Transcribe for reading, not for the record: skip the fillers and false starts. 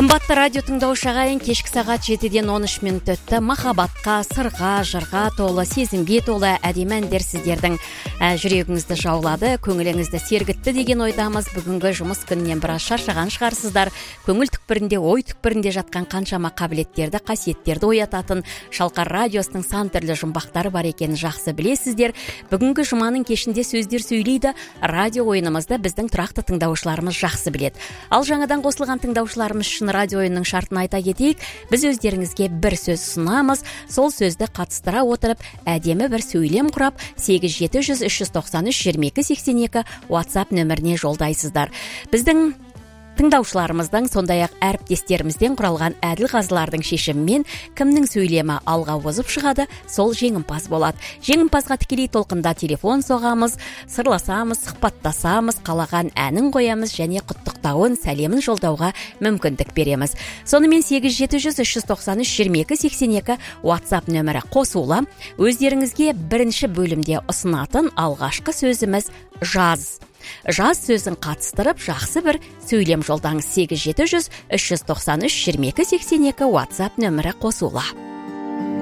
Қымбатты радио тыңдаушы ағайын, кешкі сағат 7-ден 13 минут өтті. Махаббатқа, сырға, жырға толы, сезімге толы әдемі әндер сіздердің жүрегіңізді жаулады, көңіліңізді сергітті деген ойдамыз. Бүгінгі жұмыс күнінен біраз шаршаған шығарсыздар. Көңіл түкпірінде, ой түкпірінде жатқан қаншама қабілеттерді, қасиеттерді оятатын Шалқар радиосының сан түрлі жұмбақтары бар екенін жақсы білесіздер. Бүгінгі жұманың кешінде сөздер сөйлейді. Радио ойынымызды біздің тұрақты тыңдаушыларымыз жақсы біледі. Ал жаңадан қосылған тыңдаушыларымыз үшін радио ойынның шартын айта кетейік. Біз өздеріңізге бір сөз ұсынамыз. Сол сөзді қатыстыра отырып, әдемі бір сөйлем құрап, 8700-393-2282 WhatsApp нөміріне жолдайсыздар. Біздің тыңдаушыларымыздың, сондай-ақ әріптестерімізден құралған әділ қазылардың шешімімен кімнің сөйлемі алға озып шығады, сол жеңімпаз болады. Жеңімпазға тікелей толқында телефон соғамыз, сырласамыз, сұхбаттасамыз, қалаған әнін қоямыз және құттықтауын, сәлемін жолдауға мүмкіндік береміз. Сонымен 8700-393-2282 WhatsApp нөмірі қосулы. Өздеріңізге бірінші бөлімде ұсынатын алғашқы сөзіміз жаз. Жаз сөзін қатыстырып, жақсы бір сөйлем жолдаңыз. 8700-393-2282 WhatsApp нөмірі қосулы.